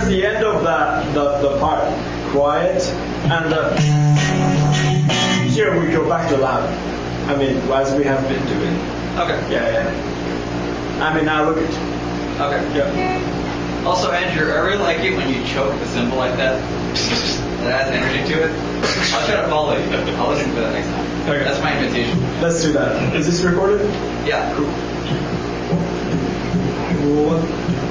towards the end of the part, quiet, and here we go back to loud. I mean, as we have been doing. Okay. Yeah. I mean, now look at you. Okay. Yeah. Also, Andrew, I really like it when you choke the cymbal like that. That has energy to it. I'll try to follow you. I'll listen for that next time. Okay. That's my invitation. Let's do that. Is this recorded? Yeah. Cool.